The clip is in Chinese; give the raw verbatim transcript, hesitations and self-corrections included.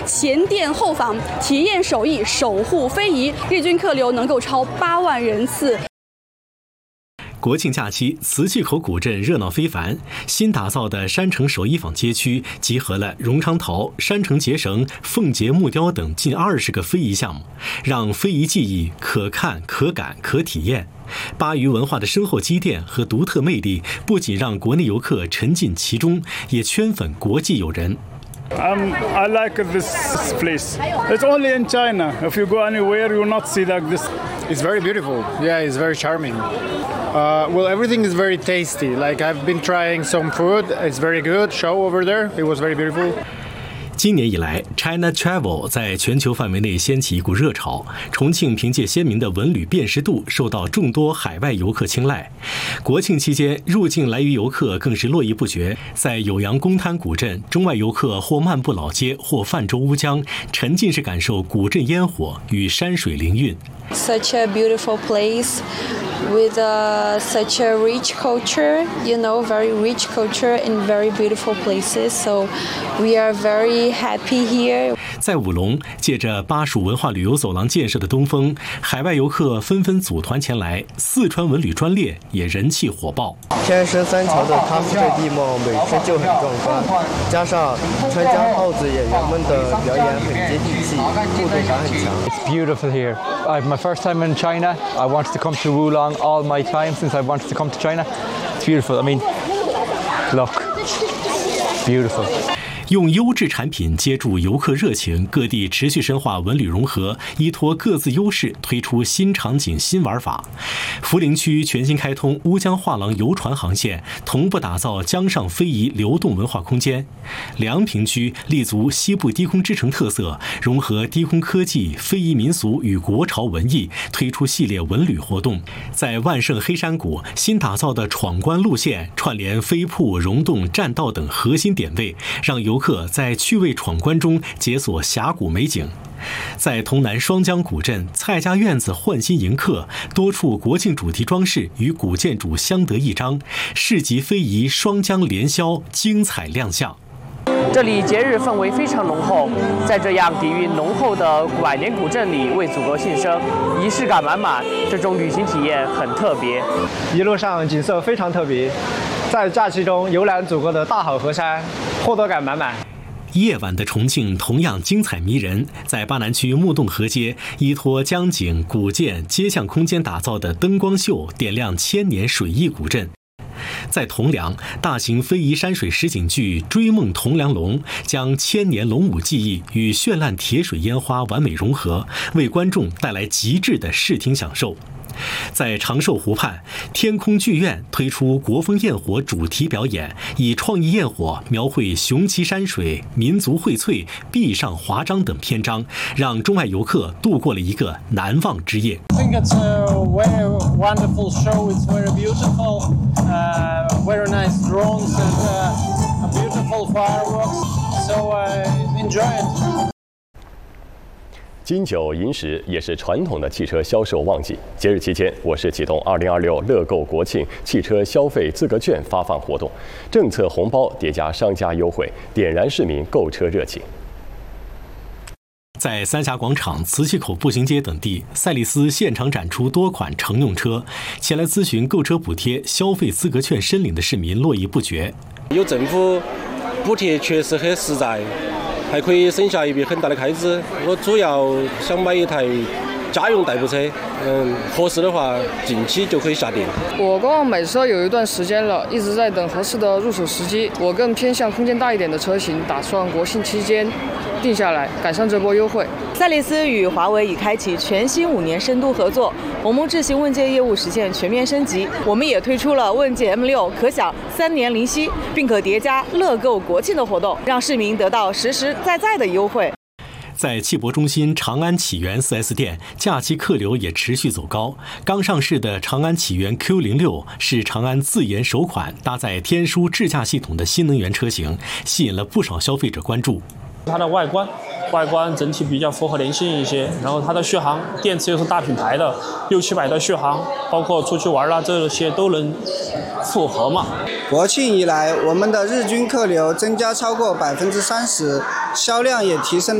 前店后访，体验手艺，守护非遗，日均客流能够超八万人次。 国庆假期，磁器口古镇热闹非凡。新打造的山城手艺坊街区集合了荣昌陶、山城结绳、凤节木雕等近二十个非遗项目，让非遗技艺可看、可感、可体验。巴渝文化的深厚积淀和独特魅力，不仅让国内游客沉浸其中，也圈粉国际友人。 Um, I like this place. It's only in China. If you go anywhere, you will not see like this. It's very beautiful. Yeah, it's very charming. Uh, well, everything is very tasty. Like I've been trying some food. It's very good. Show over there. It was very beautiful. 今年以来 ，China Travel 在全球范围内掀起一股热潮。重庆凭借鲜明的文旅辨识度，受到众多海外游客青睐。国庆期间，入境来渝游客更是络绎不绝。在酉阳公滩古镇，中外游客或漫步老街，或泛舟乌江，沉浸式感受古镇烟火与山水灵韵。 Such a beautiful place with uh, such a rich culture, you know, very rich culture in very beautiful places. So we are very happy here. 在武隆，借着巴蜀文化旅游走廊建设的东风，海外游客纷纷组团前来，四川文旅专列也人气火爆。 天生三桥的喀斯特地貌本身就很壮观，加上川江号子演员们的表演很接地气，互动感很强。 It's beautiful here. I'm my first time in China. I wanted to come to Wulong all my time since I wanted to come to China. It's beautiful. I mean, look, beautiful. 用优质产品接住游客热情，各地持续深化文旅融合，依托各自优势推出新场景、新玩法。涪陵区全新开通乌江画廊游船航线，同步打造江上非遗流动文化空间。梁平区立足西部低空之城特色，融合低空科技、非遗民俗与国潮文艺，推出系列文旅活动。在万盛黑山谷新打造的闯关路线，串联飞瀑、溶洞、栈道等核心点位，让游客在趣味闯关中解锁峡谷美景。在潼南双江古镇，蔡家院子焕新迎客，多处国庆主题装饰与古建筑相得益彰，市集非遗双江联销精彩亮相。 这里节日氛围非常浓厚，在这样底蕴浓厚的百年古镇里为祖国庆生，仪式感满满，这种旅行体验很特别。 一路上景色非常特别，在假期中游览祖国的大好河山，获得感满满。 夜晚的重庆同样精彩迷人，在巴南区木洞河街，依托江景、古建、街巷空间打造的灯光秀，点亮千年水艺古镇。在铜梁，大型非遗山水实景剧《追梦铜梁龙》将千年龙舞技艺与绚烂铁水烟花完美融合，为观众带来极致的视听享受。在长寿湖畔，天空剧院推出国风焰火主题表演，以创意焰火描绘雄奇山水、民族荟萃、壁上华章等篇章，让中外游客度过了一个难忘之夜。 I think it's a very wonderful show. It's very beautiful, uh, very nice drones and uh, beautiful fireworks. So I enjoy it. 金九银十也是传统的汽车销售旺季。节日期间，我市启动二零二六乐购国庆汽车消费资格券发放活动，政策红包叠加商家优惠，点燃市民购车热情。 在三峡广场、磁器口步行街等地，赛力斯现场展出多款乘用车，前来咨询购车补贴、消费资格券申领的市民络绎不绝。 有政府补贴确实很实在，还可以省下一笔很大的开支。我主要想买一台家用代步车，嗯，合适的话近期就可以下定。 我刚刚买车有一段时间了，一直在等合适的入手时机。我更偏向空间大一点的车型，打算国庆期间定下来，赶上这波优惠。 赛力斯与华为已开启全新五年深度合作，鸿蒙智行问界业务实现全面升级。我们也推出了问界 M 六 可享三年零息，并可叠加乐购国庆的活动，让市民得到实实在在的优惠。 在汽博中心长安启源 四 S 店，假期客流也持续走高。刚上市的长安启源 Q 零六 是长安自研首款搭载天枢智驾系统的新能源车型，吸引了不少消费者关注。 它的外观外观整体比较符合人性一些，然后它的续航电池又是大品牌的，六七百的续航，包括出去玩啦这些都能符合嘛。 国庆以来，我们的日均客流增加超过百分之三十，销量也提升了